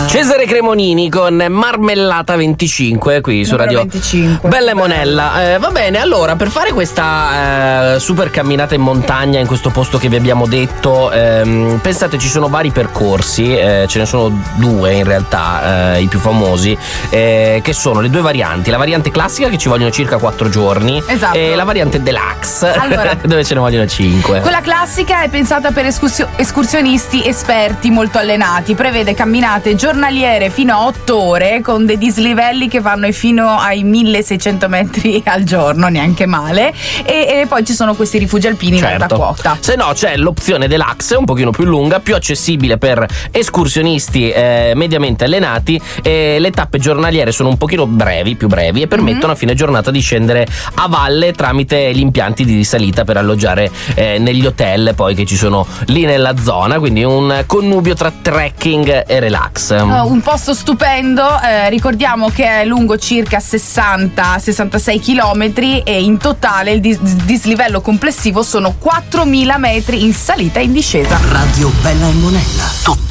Cesare Cremonini con Marmellata 25 qui su Radio 25. Bella e Monella. Va bene, allora per fare questa super camminata in montagna in questo posto che vi abbiamo detto, pensate, ci sono vari percorsi, ce ne sono due in realtà, i più famosi, che sono le due varianti: la variante classica che ci vogliono circa 4 giorni, esatto, e la variante deluxe, allora, dove ce ne vogliono 5. Quella classica è pensata per escursionisti esperti molto allenati, prevede camminate giornaliere fino a 8 ore con dei dislivelli che vanno fino ai 1600 metri al giorno, neanche male, e poi ci sono questi rifugi alpini in alta quota. Se no c'è l'opzione deluxe, un pochino più lunga, più accessibile per escursionisti mediamente allenati, e le tappe giornaliere sono un pochino più brevi e permettono a fine giornata di scendere a valle tramite gli impianti di risalita per alloggiare negli hotel poi che ci sono lì nella zona, quindi un connubio tra trekking e relax. Un posto stupendo, ricordiamo che è lungo circa 60-66 km e in totale il dislivello complessivo sono 4.000 metri in salita e in discesa. Radio Bella e Monella.